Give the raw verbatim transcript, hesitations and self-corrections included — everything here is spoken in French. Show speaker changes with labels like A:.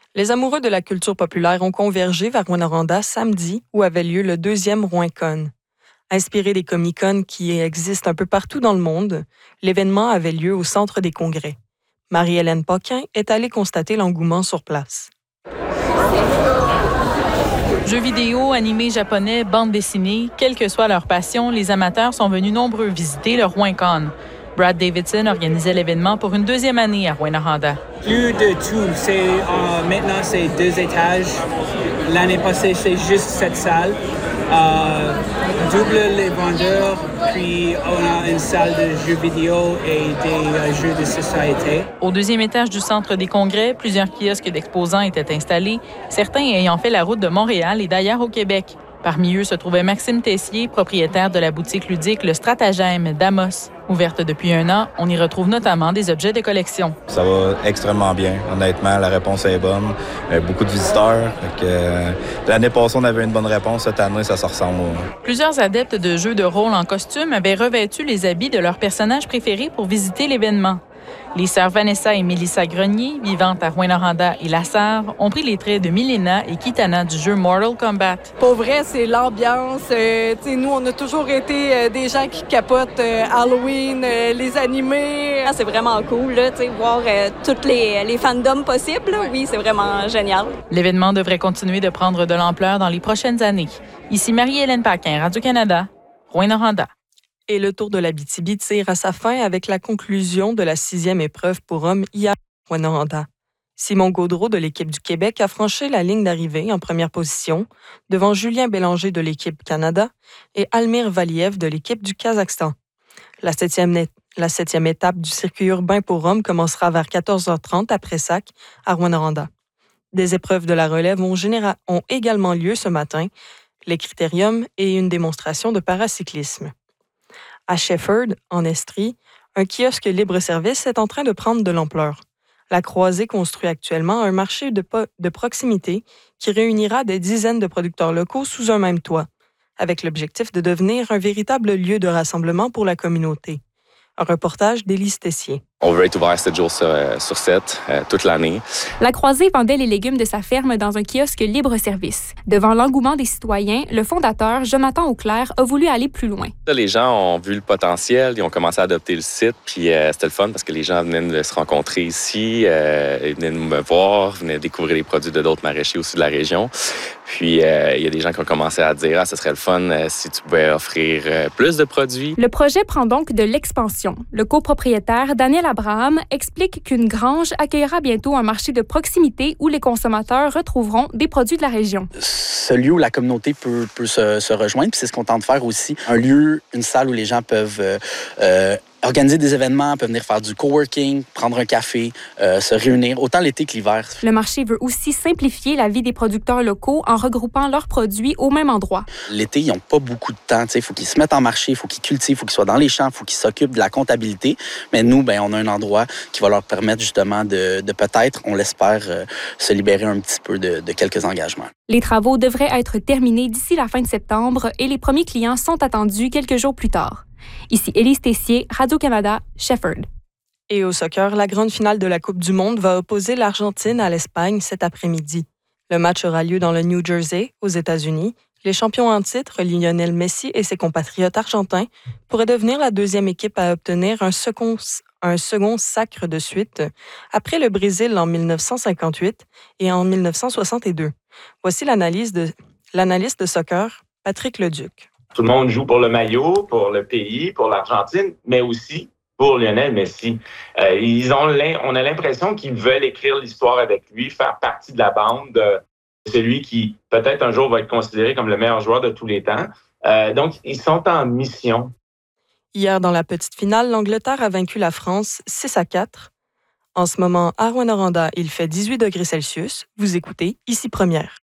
A: Les amoureux de la culture populaire ont convergé vers Rwanda samedi où avait lieu le deuxième Rwin'Con. Inspiré des Comic-Con qui existent un peu partout dans le monde, l'événement avait lieu au Centre des Congrès. Marie-Hélène Paquin est allée constater l'engouement sur place.
B: Jeux vidéo, animés japonais, bandes dessinées, quelle que soit leur passion, les amateurs sont venus nombreux visiter le Rwin'Con. Brad Davidson organisait l'événement pour une deuxième année à Rwanda.
C: Plus de tout. C'est, euh, maintenant, c'est deux étages. L'année passée, c'est juste cette salle. Euh, double les vendeurs, puis on a une salle de jeux vidéo et des euh, jeux de société.
B: Au deuxième étage du Centre des Congrès, plusieurs kiosques d'exposants étaient installés, certains ayant fait la route de Montréal et d'ailleurs au Québec. Parmi eux se trouvait Maxime Tessier, propriétaire de la boutique ludique Le Stratagème d'Amos. Ouverte depuis un an, on y retrouve notamment des objets de collection.
D: Ça va extrêmement bien. Honnêtement, la réponse est bonne. Il y a beaucoup de visiteurs. Donc, euh, l'année passée, on avait une bonne réponse. Cette année, ça se ressemble.
B: Plusieurs adeptes de jeux de rôle en costume avaient revêtu les habits de leurs personnages préférés pour visiter l'événement. Les sœurs Vanessa et Mélissa Grenier, vivantes à Rouyn-Noranda et Lassar, ont pris les traits de Milena et Kitana du jeu Mortal Kombat.
E: Pour vrai, c'est l'ambiance. Euh, nous, on a toujours été euh, des gens qui capotent euh, Halloween, euh, les animés.
F: Ah, c'est vraiment cool, là, voir euh, toutes les, les fandoms possibles. Là. Oui, c'est vraiment génial.
B: L'événement devrait continuer de prendre de l'ampleur dans les prochaines années. Ici Marie-Hélène Paquin, Radio-Canada, Rouyn-Noranda.
A: Et le Tour de l'Abitibi tire à sa fin avec la conclusion de la sixième épreuve pour hommes hier à Rouyn-Noranda. Simon Gaudreau de l'équipe du Québec a franchi la ligne d'arrivée en première position devant Julien Bélanger de l'équipe Canada et Almir Valiev de l'équipe du Kazakhstan. La septième, la septième étape du circuit urbain pour hommes commencera vers quatorze heures trente à Pressac, à Rouyn-Noranda. Des épreuves de la relève ont, généra- ont également lieu ce matin, les critériums et une démonstration de paracyclisme. À Shefford, en Estrie, un kiosque libre-service est en train de prendre de l'ampleur. La Croisée construit actuellement un marché de, po- de proximité qui réunira des dizaines de producteurs locaux sous un même toit, avec l'objectif de devenir un véritable lieu de rassemblement pour la communauté. Un reportage d'Élise Tessier.
G: On veut être ouvert sept jours sur, sur sept, euh, toute l'année.
H: La Croisée vendait les légumes de sa ferme dans un kiosque libre-service. Devant l'engouement des citoyens, le fondateur, Jonathan Auclair, a voulu aller plus loin.
G: Là, les gens ont vu le potentiel, ils ont commencé à adopter le site, puis euh, c'était le fun parce que les gens venaient de se rencontrer ici, euh, ils venaient me voir, venaient découvrir les produits de d'autres maraîchers aussi de la région. Puis, euh, il y a des gens qui ont commencé à dire « Ah, ce serait le fun euh, si tu pouvais offrir euh, plus de produits. »
H: Le projet prend donc de l'expansion. Le copropriétaire, Daniel Abraham, explique qu'une grange accueillera bientôt un marché de proximité où les consommateurs retrouveront des produits de la région.
I: Ce lieu où la communauté peut, peut se, se rejoindre, puis c'est ce qu'on tente de faire aussi. Un lieu, une salle où les gens peuvent euh, euh, organiser des événements, peuvent venir faire du coworking, prendre un café, euh, se réunir, autant l'été que l'hiver.
H: Le marché veut aussi simplifier la vie des producteurs locaux en regroupant leurs produits au même endroit.
I: L'été, ils n'ont pas beaucoup de temps. Il faut qu'ils se mettent en marché, il faut qu'ils cultivent, il faut qu'ils soient dans les champs, il faut qu'ils s'occupent de la comptabilité. Mais nous, ben, on a un endroit qui va leur permettre justement de, de peut-être, on l'espère, euh, se libérer un petit peu de, de quelques engagements.
H: Les travaux devraient être terminés d'ici la fin de septembre et les premiers clients sont attendus quelques jours plus tard. Ici Élise Tessier, Radio-Canada, Shefford.
A: Et au soccer, la grande finale de la Coupe du Monde va opposer l'Argentine à l'Espagne cet après-midi. Le match aura lieu dans le New Jersey, aux États-Unis. Les champions en titre, Lionel Messi et ses compatriotes argentins, pourraient devenir la deuxième équipe à obtenir un second, un second sacre de suite, après le Brésil en dix-neuf cent cinquante-huit et en dix-neuf cent soixante-deux. Voici l'analyse de, l'analyste de soccer, Patrick Leduc.
J: Tout le monde joue pour le maillot, pour le pays, pour l'Argentine, mais aussi pour Lionel Messi. Euh, ils ont on a l'impression qu'ils veulent écrire l'histoire avec lui, faire partie de la bande de celui qui, peut-être un jour, va être considéré comme le meilleur joueur de tous les temps. Euh, donc, ils sont en mission.
A: Hier, dans la petite finale, l'Angleterre a vaincu la France six à quatre. En ce moment, à Rouyn-Noranda, il fait dix-huit degrés Celsius. Vous écoutez Ici Première.